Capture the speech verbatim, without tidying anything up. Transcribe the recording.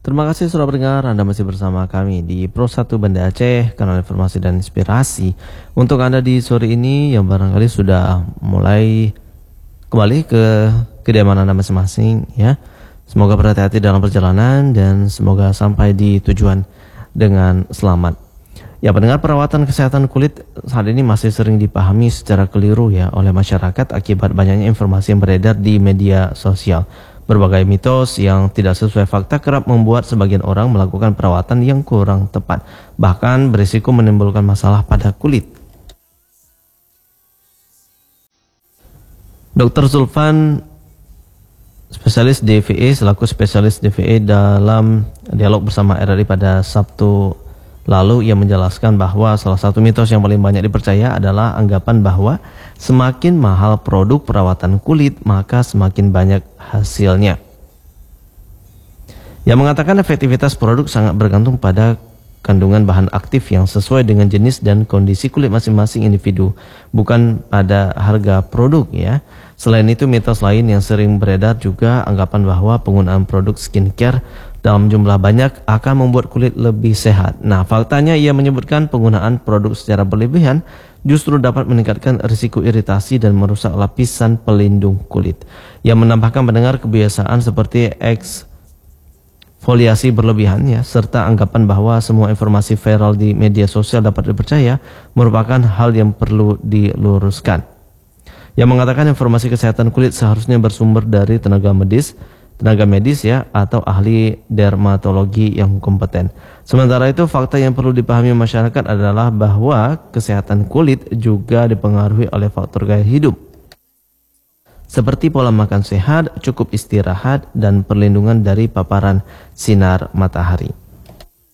Terima kasih sudah mendengar. Anda masih bersama kami di Pro satu Banda Aceh, kanal informasi dan inspirasi. Untuk Anda di sore ini yang barangkali sudah mulai kembali ke kediaman Anda masing-masing ya. Semoga berhati-hati dalam perjalanan dan semoga sampai di tujuan dengan selamat. Ya, pendengar, perawatan kesehatan kulit saat ini masih sering dipahami secara keliru ya oleh masyarakat akibat banyaknya informasi yang beredar di media sosial. Berbagai mitos yang tidak sesuai fakta kerap membuat sebagian orang melakukan perawatan yang kurang tepat, bahkan berisiko menimbulkan masalah pada kulit. dokter Zulfan, spesialis D V E, selaku spesialis D V E dalam dialog bersama R R I pada Sabtu lalu, ia menjelaskan bahwa salah satu mitos yang paling banyak dipercaya adalah anggapan bahwa semakin mahal produk perawatan kulit, maka semakin banyak hasilnya. Yang mengatakan efektivitas produk sangat bergantung pada kandungan bahan aktif yang sesuai dengan jenis dan kondisi kulit masing-masing individu, bukan pada harga produk ya. Selain itu, mitos lain yang sering beredar juga anggapan bahwa penggunaan produk skincare dalam jumlah banyak akan membuat kulit lebih sehat. Nah, faktanya ia menyebutkan penggunaan produk secara berlebihan justru dapat meningkatkan risiko iritasi dan merusak lapisan pelindung kulit. Ia menambahkan pendengar kebiasaan seperti eksfoliasi berlebihan ya, serta anggapan bahwa semua informasi viral di media sosial dapat dipercaya merupakan hal yang perlu diluruskan. Yang mengatakan informasi kesehatan kulit seharusnya bersumber dari tenaga medis, tenaga medis ya, atau ahli dermatologi yang kompeten. Sementara itu, fakta yang perlu dipahami masyarakat adalah bahwa kesehatan kulit juga dipengaruhi oleh faktor gaya hidup, seperti pola makan sehat, cukup istirahat, dan perlindungan dari paparan sinar matahari.